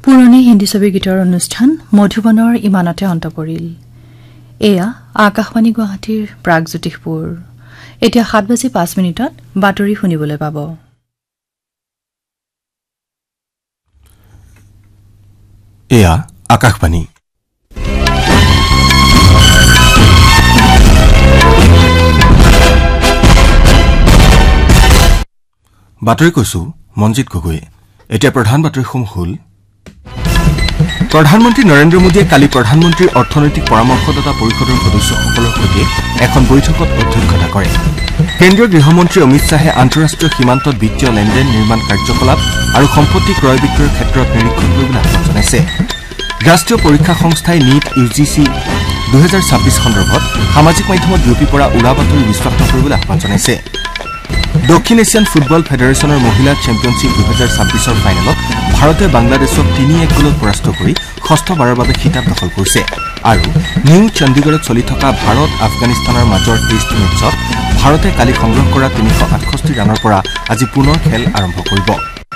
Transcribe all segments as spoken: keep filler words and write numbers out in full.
পুৰণি হিন্দী ছবি গীতৰ অনুষ্ঠান মধুবনৰ ইমানতে অন্ত পৰিল। এয়া আকাশবাণী গুৱাহাটীৰ প্ৰাগজ্যোতিষপুৰ। এতিয়া সাত বাজি পাঁচ মিনিটত বাতৰি শুনিবলৈ পাব। এয়া আকাশবাণী। বাতৰি কৈছো মঞ্জিত গগৈ। এতিয়া প্ৰধান বাতৰিসমূহ হ'ল প্ৰধানমন্ত্ৰী নৰেন্দ্ৰ মোদীয়ে কালি প্ৰধানমন্ত্ৰীৰ অৰ্থনৈতিক পৰামৰ্শদাতা পৰিষদৰ সদস্যসকলৰ সৈতে এখন বৈঠকত অধ্যক্ষতা কৰে। কেন্দ্ৰীয় গৃহমন্ত্ৰী অমিত শ্বাহে আন্তঃৰাষ্ট্ৰীয় সীমান্তত বিত্তীয় লেনদেন, নিৰ্মাণ কাৰ্যকলাপ আৰু সম্পত্তি ক্ৰয় বিক্ৰয়ৰ ক্ষেত্ৰত নিৰীক্ষণ কৰিবলৈ আহ্বান জনাইছে। ৰাষ্ট্ৰীয় পৰীক্ষা সংস্থাই নীট ইউ জি চি দুহেজাৰ ছাব্বিছ সন্দৰ্ভত সামাজিক মাধ্যমত বিয়পি পৰা উৰা বাতৰি বিশ্বাস নকৰিবলৈ আহ্বান জনাইছে। দক্ষিণ এছিয়ান ফুটবল ফেডাৰেশ্যনৰ মহিলা চেম্পিয়নশ্বিপ দুহেজাৰ ছাব্বিছৰ ফাইনেলত ভাৰতে বাংলাদেশক তিনি এক গলত পৰাস্ত কৰি ষষ্ঠবাৰৰ বাবে খিতাপ দখল কৰিছে। আৰু নিউ চণ্ডীগড়ত চলি থকা ভাৰত আফগানিস্তানৰ মাজৰ টেষ্ট মেচত ভাৰতে কালি সংগ্ৰহ কৰা তিনিশ আঠষষ্ঠি ৰানৰ পৰা আজি পুনৰ খেল আৰম্ভ কৰিব।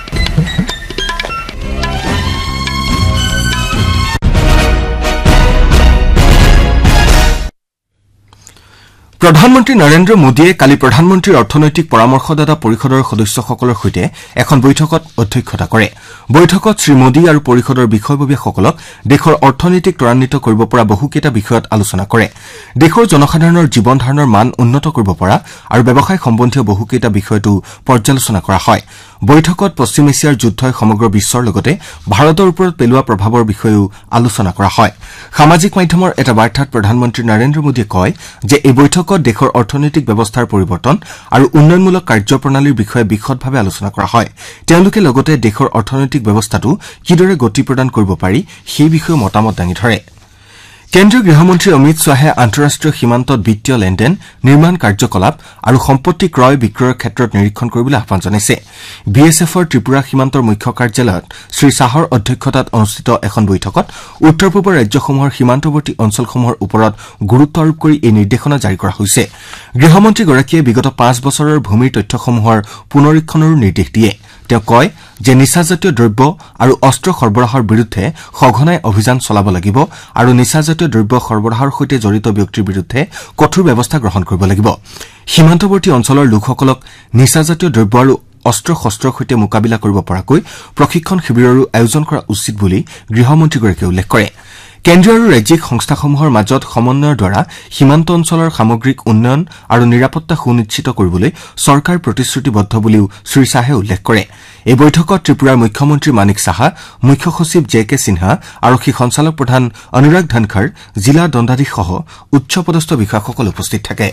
প্ৰধানমন্ত্ৰী নৰেন্দ্ৰ মোদীয়ে কালি প্ৰধানমন্ত্ৰীৰ অৰ্থনৈতিক পৰামৰ্শদাতা পৰিষদৰ সদস্যসকলৰ সৈতে এখন বৈঠকত অধ্যক্ষতা কৰে। বৈঠকত শ্ৰীমোদী আৰু পৰিষদৰ বিষয়ববীয়াসকলক দেশৰ অৰ্থনীতিক ত্বৰান্বিত কৰিব পৰা বহুকেইটা বিষয়ত আলোচনা কৰে। দেশৰ জনসাধাৰণৰ জীৱন ধাৰণৰ মান উন্নত কৰিব পৰা আৰু ব্যৱসায় সম্বন্ধীয় বহুকেইটা বিষয়টো পৰ্যালোচনা কৰা হয়। বৈঠকত পশ্চিম এছিয়াৰ যুদ্ধই সমগ্ৰ বিশ্বৰ লগতে ভাৰতৰ ওপৰত পেলোৱা প্ৰভাৱৰ বিষয়েও আলোচনা কৰা হয়। সামাজিক মাধ্যমৰ এটা বাৰ্তাত প্ৰধানমন্ত্ৰী নৰেন্দ্ৰ মোদীয়ে কয় যে এই বৈঠকত দেশৰ অৰ্থনৈতিক ব্যৱস্থাৰ পৰিৱৰ্তন আৰু উন্নয়নমূলক কাৰ্যপ্ৰণালীৰ বিষয়ে বিশদভাৱে আলোচনা কৰা হয়। তেওঁলোকে লগতে দেশৰ অৰ্থনৈতিক ব্যৱস্থাটো কিদৰে গতি প্ৰদান কৰিব পাৰি সেই বিষয়েও মতামত দাঙি ধৰে। কেন্দ্ৰীয় গৃহমন্ত্ৰী অমিত শ্বাহে আন্তঃৰাষ্ট্ৰীয় সীমান্তত বিত্তীয় লেনদেন, নিৰ্মাণ কাৰ্যকলাপ আৰু সম্পত্তি ক্ৰয় বিক্ৰয়ৰ ক্ষেত্ৰত নিৰীক্ষণ কৰিবলৈ আহ্বান জনাইছে। বি এছ এফৰ ত্ৰিপুৰা সীমান্তৰ মুখ্য কাৰ্যালয়ত শ্ৰীশ্বাহৰ অধ্যক্ষতাত অনুষ্ঠিত এখন বৈঠকত উত্তৰ পূবৰ ৰাজ্যসমূহৰ সীমান্তৱৰ্তী অঞ্চলসমূহৰ ওপৰত গুৰুত্ব আৰোপ কৰি এই নিৰ্দেশনা জাৰি কৰা হৈছে। গৃহমন্ত্ৰীগৰাকীয়ে বিগত পাঁচ বছৰৰ ভূমিৰ তথ্যসমূহৰ পুনৰীক্ষণৰো নিৰ্দেশ দিয়ে। তেওঁ কয় যে নিচাজাতীয় দ্ৰব্য আৰু অস্ত্ৰ সৰবৰাহৰ বিৰুদ্ধে সঘনাই অভিযান চলাব লাগিব আৰু নিচাজাতীয় দ্ৰব্য সৰবৰাহৰ সৈতে জড়িত ব্যক্তিৰ বিৰুদ্ধে কঠোৰ ব্যৱস্থা গ্ৰহণ কৰিব লাগিব। সীমান্তৱৰ্তী অঞ্চলৰ লোকসকলক নিচাজাতীয় দ্ৰব্য আৰু অস্ত্ৰ শস্ত্ৰৰ সৈতে মোকাবিলা কৰিব পৰাকৈ প্ৰশিক্ষণ শিবিৰৰো আয়োজন কৰা উচিত বুলি গৃহমন্ত্ৰীগৰাকীয়ে উল্লেখ কৰে। কেন্দ্ৰীয় আৰু ৰাজ্যিক সংস্থাসমূহৰ মাজত সমন্বয়ৰ দ্বাৰা সীমান্ত অঞ্চলৰ সামগ্ৰিক উন্নয়ন আৰু নিৰাপত্তা সুনিশ্চিত কৰিবলৈ চৰকাৰ প্ৰতিশ্ৰুতিবদ্ধ বুলিও শ্ৰীশ্বাহে উল্লেখ কৰে। এই বৈঠকত ত্ৰিপুৰাৰ মুখ্যমন্ত্ৰী মানিক সাহা, মুখ্য সচিব জে কে সিনহা, আৰক্ষী সঞ্চালক প্ৰধান অনুৰাগ ধনখৰ, জিলা দণ্ডাধীশসহ উচ্চপদস্থ বিষয়াসকল উপস্থিত থাকে।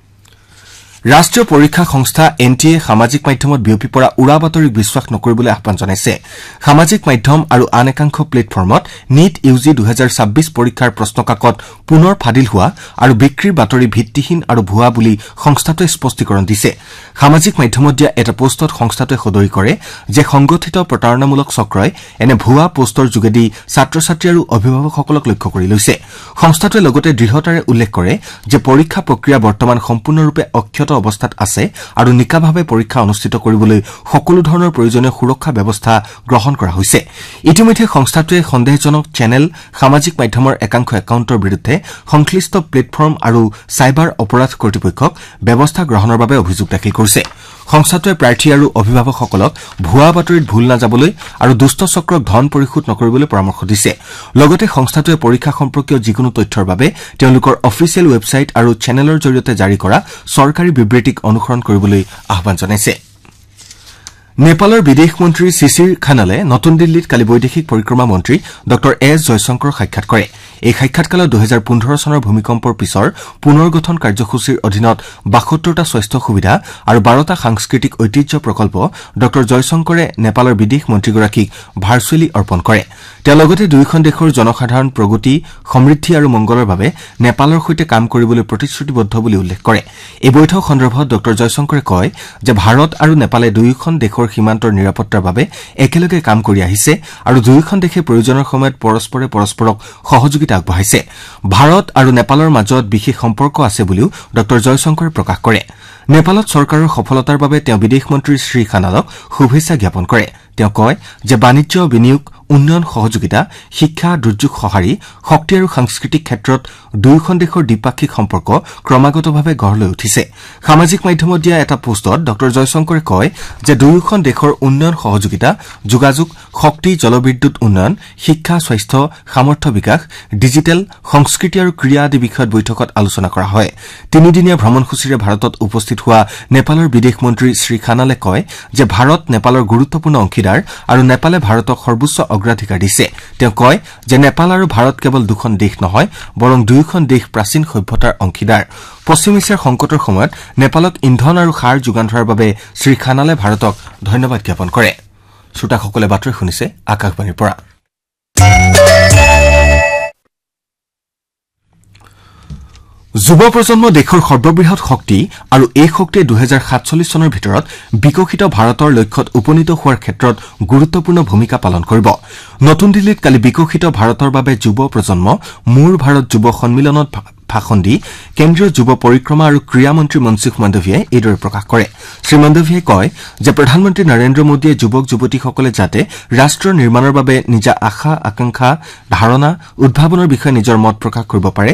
ৰাষ্ট্ৰীয় পৰীক্ষা সংস্থা এন টি এ সামাজিক মাধ্যমত বিয়পি পৰা উৰা বাতৰিক বিশ্বাস নকৰিবলৈ আহ্বান জনাইছে। সামাজিক মাধ্যম আৰু আন একাংশ প্লেটফৰ্মত নীট ইউ জি দুহেজাৰ ছাব্বিছ পৰীক্ষাৰ প্ৰশ্নকাকত পুনৰ ফাদিল হোৱা আৰু বিক্ৰীৰ বাতৰি ভিত্তিহীন আৰু ভুৱা বুলি সংস্থাটোৱে স্পষ্টীকৰণ দিছে। সামাজিক মাধ্যমত দিয়া এটা পোষ্টত সংস্থাটোৱে সদৰি কৰে যে সংগঠিত প্ৰতাৰণামূলক চক্ৰই এনে ভুৱা পোষ্টৰ যোগেদি ছাত্ৰ ছাত্ৰী আৰু অভিভাৱকসকলক লক্ষ্য কৰি লৈছে। সংস্থাটোৱে লগতে দৃঢ়তাৰে উল্লেখ কৰে যে পৰীক্ষা প্ৰক্ৰিয়া বৰ্তমান সম্পূৰ্ণৰূপে অক্ষত অৱস্থাত আছে আৰু নিকাভাৱে পৰীক্ষা অনুষ্ঠিত কৰিবলৈ সকলো ধৰণৰ প্ৰয়োজনীয় সুৰক্ষা ব্যৱস্থা গ্ৰহণ কৰা হৈছে। ইতিমধ্যে সংস্থাটোৱে সন্দেহজনক চেনেল, সামাজিক মাধ্যমৰ একাংশ একাউণ্টৰ বিৰুদ্ধে সংশ্লিষ্ট প্লেটফৰ্ম আৰু চাইবাৰ অপৰাধ কৰ্তৃপক্ষক ব্যৱস্থা গ্ৰহণৰ বাবে অভিযোগ দাখিল কৰিছে। সংস্থাটোৱে প্ৰাৰ্থী আৰু অভিভাৱকসকলক ভুৱা বাতৰিত ভুল নাযাবলৈ আৰু দুষ্ট চক্ৰক ধন পৰিশোধ নকৰিবলৈ পৰামৰ্শ দিছে। লগতে সংস্থাটোৱে পৰীক্ষা সম্পৰ্কীয় যিকোনো তথ্যৰ বাবে তেওঁলোকৰ অফিচিয়েল ৱেবছাইট আৰু চেনেলৰ জৰিয়তে জাৰি কৰা চৰকাৰী বিবৃতিক অনুসৰণ কৰিবলৈ আহ্বান জনাইছে। নেপালৰ বিদেশ মন্ত্ৰী শিশিৰ খানালে নতুন দিল্লীত কালি বৈদেশিক পৰিক্ৰমা মন্ত্ৰী ড এছ জয়শংকৰক সাক্ষাৎ কৰে। এই সাক্ষাৎকালত দুহেজাৰ পোন্ধৰ চনৰ ভূমিকম্পৰ পিছৰ পুনৰ গঠন কাৰ্যসূচীৰ অধীনত বাসত্তৰটা স্বাস্থ্য সুবিধা আৰু বাৰটা সাংস্কৃতিক ঐতিহ্য প্ৰকল্প ড জয়শংকৰে নেপালৰ বিদেশ মন্ত্ৰীগৰাকীক ভাৰ্চুৱেলি অৰ্পণ কৰে। তেওঁ লগতে দুয়োখন দেশৰ জনসাধাৰণ প্ৰগতি, সমৃদ্ধি আৰু মংগলৰ বাবে নেপালৰ সৈতে কাম কৰিবলৈ প্ৰতিশ্ৰুতিবদ্ধ বুলি উল্লেখ কৰে। এই বৈঠক সন্দৰ্ভত ড জয়শংকৰে কয় যে ভাৰত আৰু নেপালে দুয়োখন দেশৰ সীমান্তৰ নিৰাপত্তাৰ বাবে একেলগে কাম কৰি আহিছে আৰু দুয়োখন দেশে প্ৰয়োজনৰ সময়ত পৰস্পৰে পৰস্পৰক সহযোগিতা আগবঢ়াইছে। ভাৰত আৰু নেপালৰ মাজত বিশেষ সম্পৰ্ক আছে বুলিও ড জয়শংকৰে প্ৰকাশ কৰে। নেপালত চৰকাৰৰ সফলতাৰ বাবে তেওঁ বিদেশ মন্ত্ৰী শ্ৰী খানালক শুভেচ্ছা জ্ঞাপন কৰে। তেওঁ কয় যে বাণিজ্য, বিনিয়োগ, উন্নয়ন সহযোগিতা শিক্ষা দুৰ্যোগ সঁহাৰি শক্তি আৰু সাংস্কৃতিক ক্ষেত্ৰত দুয়োখন দেশৰ দ্বিপাক্ষিক সম্পৰ্ক ক্ৰমাগতভাৱে গঢ় লৈ উঠিছে সামাজিক মাধ্যমত দিয়া এটা পোষ্টত ড জয়শংকৰে কয় যে দুয়োখন দেশৰ উন্নয়ন সহযোগিতা যোগাযোগ শক্তি জলবিদ্যুৎ উন্নয়ন শিক্ষা স্বাস্থ্য সামৰ্থ্য বিকাশ ডিজিটেল সংস্কৃতি আৰু ক্ৰীড়া আদি বিষয়ত বৈঠকত আলোচনা কৰা হয় তিনিদিনীয়া ভ্ৰমণসূচীৰে ভাৰতত উপস্থিত হোৱা নেপালৰ বিদেশ মন্ত্ৰী শ্ৰী খানালে কয় যে ভাৰত নেপালৰ গুৰুত্বপূৰ্ণ অংশীদাৰ আৰু নেপালে ভাৰতক সৰ্বোচ্চ অগ্ৰাধিকাৰ দিছে তেওঁ কয় যে নেপাল আৰু ভাৰত কেৱল দুখন দেশ নহয় বৰং দুয়োখন দেশ প্ৰাচীন সভ্যতাৰ অংশীদাৰ পশ্চিম এছিয়াৰ সংকটৰ সময়ত নেপালক ইন্ধন আৰু সাৰ যোগান ধৰাৰ বাবে শ্ৰী খানালে ভাৰতক ধন্যবাদ জ্ঞাপন কৰে শ্ৰোতাসকলে বাতৰি শুনিছে আকাশবাণীৰ পৰা যুৱ প্ৰজন্ম দেশৰ সৰ্ববৃহৎ শক্তি আৰু এই শক্তিয়ে দুহেজাৰ সাতচল্লিছ চনৰ ভিতৰত বিকশিত ভাৰতৰ লক্ষ্যত উপনীত হোৱাৰ ক্ষেত্ৰত গুৰুত্বপূৰ্ণ ভূমিকা পালন কৰিব নতুন দিল্লীত কালি বিকশিত ভাৰতৰ বাবে যুৱ প্ৰজন্ম মোৰ ভাৰত যুৱ সন্মিলনত ভাষণ দি কেন্দ্ৰীয় যুৱ পৰিক্ৰমা আৰু ক্ৰীড়া মন্ত্ৰী মনসুখ মাণ্ডভিয়াই এইদৰে প্ৰকাশ কৰে শ্ৰী মাণ্ডভিয়াই কয় যে প্ৰধানমন্ত্ৰী নৰেন্দ্ৰ মোদীয়ে যুৱক যুৱতীসকলে যাতে ৰাষ্ট্ৰ নিৰ্মাণৰ বাবে নিজা আশা আকাংক্ষা ধাৰণা উদ্ভাৱনৰ বিষয়ে নিজৰ মত প্ৰকাশ কৰিব পাৰে